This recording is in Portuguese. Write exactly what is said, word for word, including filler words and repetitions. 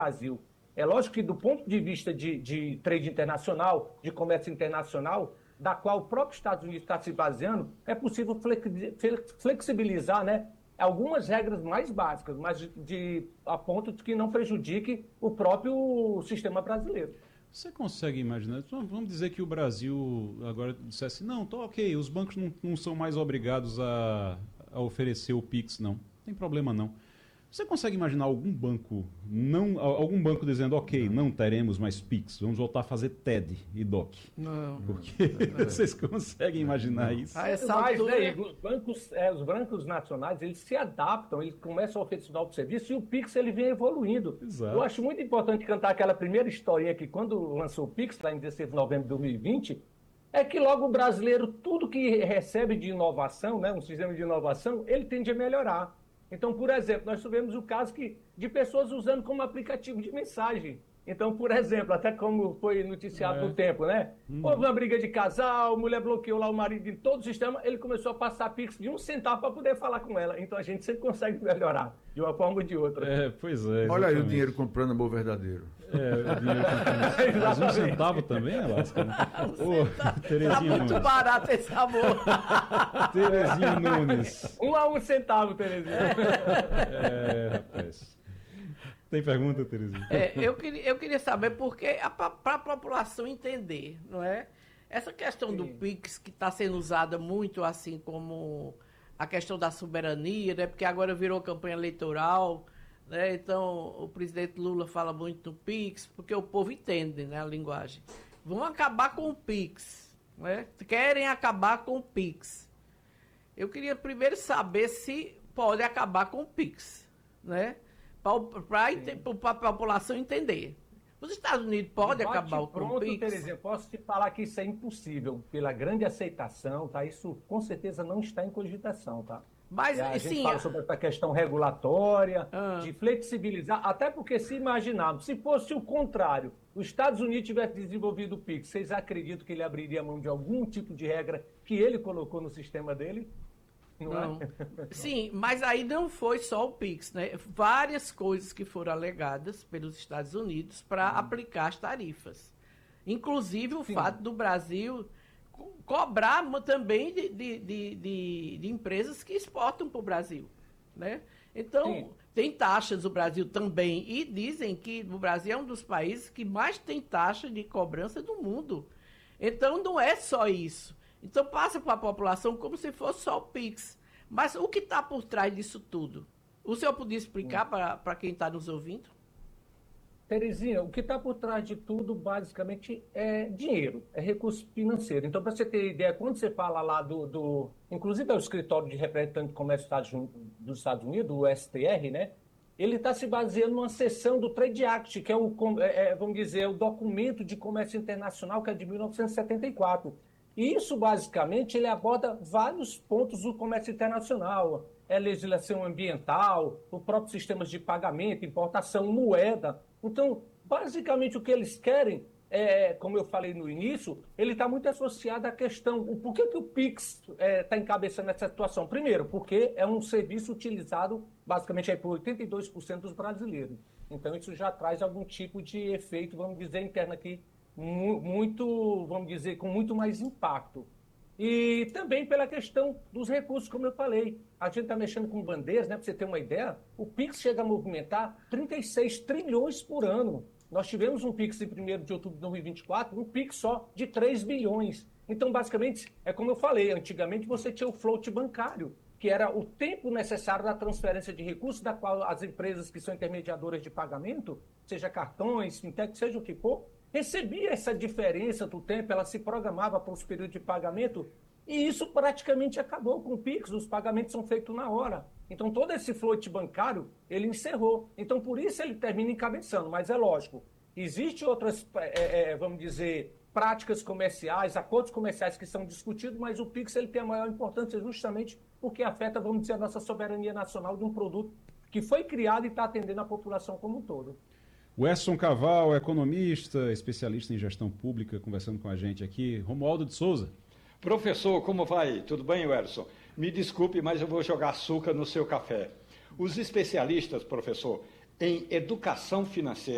Brasil. É lógico que do ponto de vista de, de trade internacional, de comércio internacional, da qual o próprio Estados Unidos está se baseando, é possível flexibilizar, né, algumas regras mais básicas, mas de, de, a ponto de que não prejudique o próprio sistema brasileiro. Você consegue imaginar, vamos dizer que o Brasil agora dissesse, não, tá ok, os bancos não, não são mais obrigados a, a oferecer o Pix, não, não tem problema não. Você consegue imaginar algum banco, não, algum banco dizendo, ok, não teremos mais Pix, vamos voltar a fazer T E D e D O C? Não. Porque não, vocês conseguem imaginar isso? Ah, essa Mas, altura... né, os, bancos, é, os bancos nacionais, eles se adaptam, eles começam a oferecer novos serviços e o Pix ele vem evoluindo. Exato. Eu acho muito importante cantar aquela primeira historinha que quando lançou o Pix, lá em dezesseis de novembro de dois mil e vinte, é que logo o brasileiro, tudo que recebe de inovação, né, um sistema de inovação, ele tende a melhorar. Então, por exemplo, nós tivemos o caso que, de pessoas usando como aplicativo de mensagem. Então, por exemplo, até como foi noticiado é. no tempo, né? Uhum. Houve uma briga de casal, a mulher bloqueou lá o marido em todo o sistema, ele começou a passar Pix de um centavo para poder falar com ela. Então, a gente sempre consegue melhorar, de uma forma ou de outra. É, pois é. Exatamente. Olha aí o dinheiro comprando amor verdadeiro. É, o dinheiro comprando. Mas um centavo também, Alasca? Né? um oh, Terezinha tá muito Nunes. Barato esse amor. Terezinha Nunes. Um a um centavo, Terezinha. É, rapaz. Tem pergunta, Terezinha? É, eu, queria, eu queria saber porque, para a população entender, não é? Essa questão Sim. do Pix, que está sendo usada muito assim como a questão da soberania, né? Porque agora virou campanha eleitoral, né? Então o presidente Lula fala muito do Pix, porque o povo entende, né, a linguagem. Vão acabar com o Pix, né? Querem acabar com o Pix. Eu queria primeiro saber se pode acabar com o Pix, né? Para a população entender. Os Estados Unidos podem acabar com o Pix? Terezinha, posso te falar que isso é impossível, pela grande aceitação, tá? Isso com certeza não está em cogitação, tá? Mas, a sim, gente fala sobre essa questão regulatória, ah. de flexibilizar, até porque se imaginarmos, se fosse o contrário, os Estados Unidos tivessem desenvolvido o Pix, vocês acreditam que ele abriria mão de algum tipo de regra que ele colocou no sistema dele? Não, não. É? Sim, mas aí não foi só o Pix, né? Várias coisas que foram alegadas pelos Estados Unidos para hum. aplicar as tarifas. Inclusive o Sim. fato do Brasil co cobrar também de, de, de, de, de empresas que exportam para o Brasil, né? Então, Sim. tem taxas o Brasil também, e dizem que o Brasil é um dos países que mais tem taxa de cobrança do mundo. Então, não é só isso. Então passa para a população como se fosse só o Pix. Mas o que está por trás disso tudo? O senhor podia explicar para quem está nos ouvindo? Terezinha, o que está por trás de tudo, basicamente, é dinheiro, é recurso financeiro. Então, para você ter ideia, quando você fala lá do... do inclusive é o Escritório de Representante de Comércio dos Estados Unidos, o S T R, né? Ele está se baseando numa seção do Trade Act, que é o, é, vamos dizer, o documento de comércio internacional, que é de mil novecentos e setenta e quatro. E isso, basicamente, ele aborda vários pontos do comércio internacional. É legislação ambiental, o próprio sistemas de pagamento, importação, moeda. Então, basicamente, o que eles querem, é, como eu falei no início, ele está muito associado à questão, por que, que o Pix está é, encabeçando essa situação? Primeiro, porque é um serviço utilizado, basicamente, aí, por oitenta e dois por cento dos brasileiros. Então, isso já traz algum tipo de efeito, vamos dizer, interno aqui, muito, vamos dizer, com muito mais impacto. E também pela questão dos recursos, como eu falei. A gente está mexendo com bandeiras, né? Para você ter uma ideia, o Pix chega a movimentar trinta e seis trilhões por ano. Nós tivemos um Pix em primeiro de outubro de dois mil e vinte e quatro, um Pix só de três bilhões. Então, basicamente, é como eu falei, antigamente você tinha o float bancário, que era o tempo necessário da transferência de recursos, da qual as empresas que são intermediadoras de pagamento, seja cartões, fintech, seja o que for, recebia essa diferença do tempo, ela se programava para os períodos de pagamento, e isso praticamente acabou com o Pix, os pagamentos são feitos na hora. Então todo esse float bancário, ele encerrou. Então por isso ele termina encabeçando, mas é lógico, existem outras, é, é, vamos dizer, práticas comerciais, acordos comerciais que são discutidos, mas o Pix ele tem a maior importância justamente porque afeta, vamos dizer, a nossa soberania nacional de um produto que foi criado e está atendendo a população como um todo. O Edson Caval, economista, especialista em gestão pública, conversando com a gente aqui. Romualdo de Souza. Professor, como vai? Tudo bem, Edson? Me desculpe, mas eu vou jogar açúcar no seu café. Os especialistas, professor, em educação financeira,